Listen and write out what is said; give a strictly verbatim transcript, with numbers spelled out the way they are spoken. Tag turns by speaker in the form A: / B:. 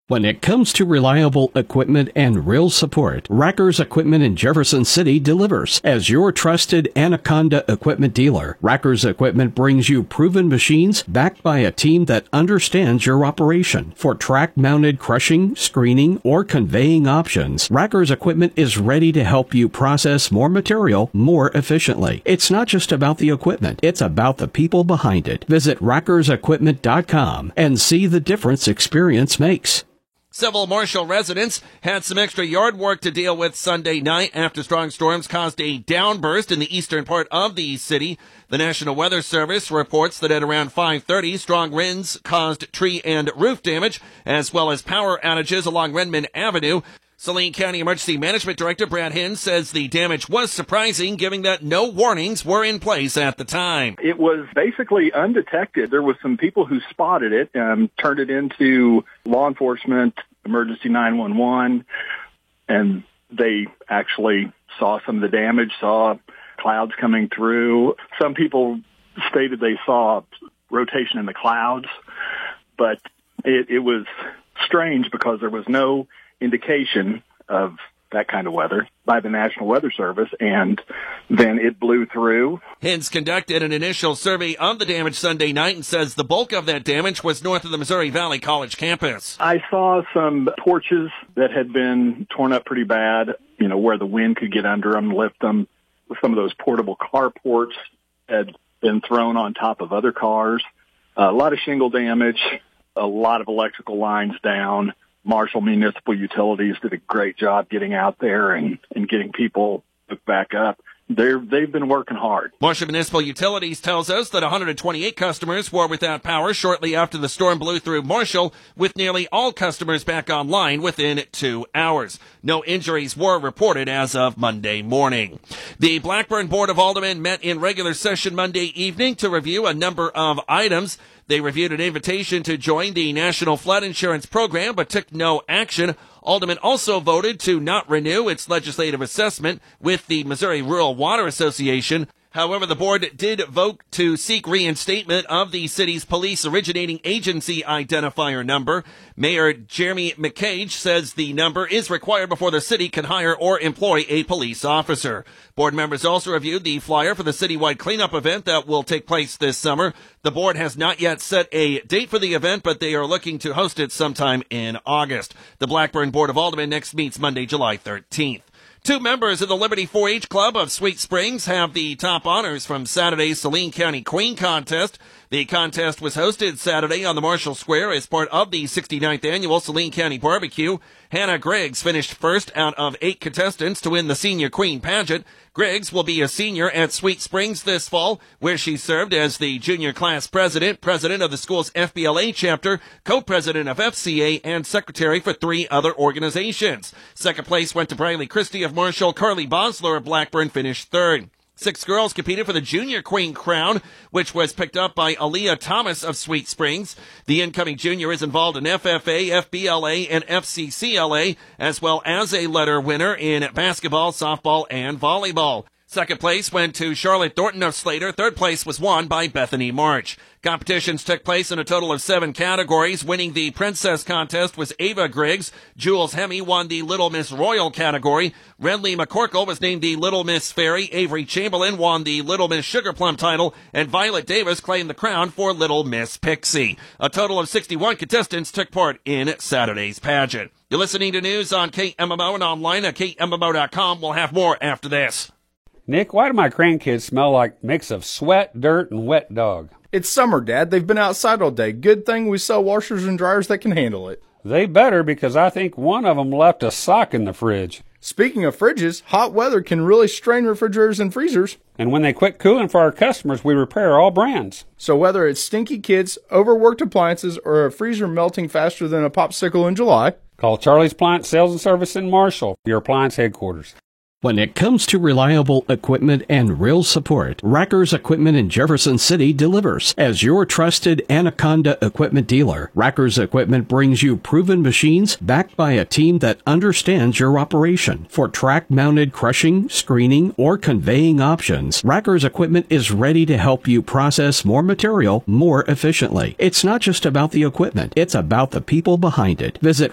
A: When it comes to reliable equipment and real support, Rackers Equipment in Jefferson City delivers. As your trusted Anaconda equipment dealer, Rackers Equipment brings you proven machines backed by a team that understands your operation. For track-mounted crushing, screening, or conveying options, Rackers Equipment is ready to help you process more material more efficiently. It's not just about the equipment, it's about the people behind it. Visit rackers equipment dot com and see the difference experience makes.
B: Several Marshall residents had some extra yard work to deal with Sunday night after strong storms caused a downburst in the eastern part of the city. The National Weather Service reports that at around five thirty, strong winds caused tree and roof damage, as well as power outages along Redmond Avenue. Saline County Emergency Management Director Brad Hinn says the damage was surprising, given that no warnings were in place at the time.
C: It was basically undetected. There was some people who spotted it and turned it into law enforcement, emergency nine one one, and they actually saw some of the damage, saw clouds coming through. Some people stated they saw rotation in the clouds, but it, it was strange because there was no indication of that kind of weather by the National Weather Service, and then it blew through.
B: Hins conducted an initial survey of the damage Sunday night and says the bulk of that damage was north of the Missouri Valley College campus.
C: I saw some porches that had been torn up pretty bad, you know, where the wind could get under them, lift them. Some of those portable carports had been thrown on top of other cars. Uh, a lot of shingle damage, a lot of electrical lines down. Marshall Municipal Utilities did a great job getting out there and, and getting people hooked back up. They're, they've been working hard.
B: Marshall Municipal Utilities tells us that one hundred twenty-eight customers were without power shortly after the storm blew through Marshall, with nearly all customers back online within two hours. No injuries were reported as of Monday morning. The Blackburn Board of Aldermen met in regular session Monday evening to review a number of items. They reviewed an invitation to join the National Flood Insurance Program, but took no action. Aldermen also voted to not renew its legislative assessment with the Missouri Rural Water Association. However, the board did vote to seek reinstatement of the city's police originating agency identifier number. Mayor Jeremy McCage says the number is required before the city can hire or employ a police officer. Board members also reviewed the flyer for the citywide cleanup event that will take place this summer. The board has not yet set a date for the event, but they are looking to host it sometime in August. The Blackburn Board of Aldermen next meets Monday, July thirteenth. Two members of the Liberty four H Club of Sweet Springs have the top honors from Saturday's Saline County Queen Contest. The contest was hosted Saturday on the Marshall Square as part of the sixty-ninth annual Saline County Barbecue. Hannah Griggs finished first out of eight contestants to win the Senior Queen pageant. Griggs will be a senior at Sweet Springs this fall, where she served as the junior class president, president of the school's F B L A chapter, co-president of F C A, and secretary for three other organizations. Second place went to Briley Christie of Marshall. Carly Bosler of Blackburn finished third. Six girls competed for the Junior Queen crown, which was picked up by Aaliyah Thomas of Sweet Springs. The incoming junior is involved in F F A, F B L A, and F C C L A, as well as a letter winner in basketball, softball, and volleyball. Second place went to Charlotte Thornton of Slater. Third place was won by Bethany March. Competitions took place in a total of seven categories. Winning the Princess contest was Ava Griggs. Jules Hemme won the Little Miss Royal category. Renly McCorkle was named the Little Miss Fairy. Avery Chamberlain won the Little Miss Sugar Plum title. And Violet Davis claimed the crown for Little Miss Pixie. A total of sixty-one contestants took part in Saturday's pageant. You're listening to news on K M M O and online at K M M O dot com. We'll have more after this.
D: Nick, why do my grandkids smell like a mix of sweat, dirt, and wet dog?
E: It's summer, Dad. They've been outside all day. Good thing we sell washers and dryers that can handle it.
D: They better, because I think one of them left a sock in the fridge.
E: Speaking of fridges, hot weather can really strain refrigerators and freezers.
D: And when they quit cooling for our customers, we repair all brands.
E: So whether it's stinky kids, overworked appliances, or a freezer melting faster than a popsicle in July,
D: call Charlie's Appliance Sales and Service in Marshall, your appliance headquarters.
A: When it comes to reliable equipment and real support, Rackers Equipment in Jefferson City delivers. As your trusted Anaconda equipment dealer, Rackers Equipment brings you proven machines backed by a team that understands your operation. For track-mounted crushing, screening, or conveying options, Rackers Equipment is ready to help you process more material more efficiently. It's not just about the equipment, it's about the people behind it. Visit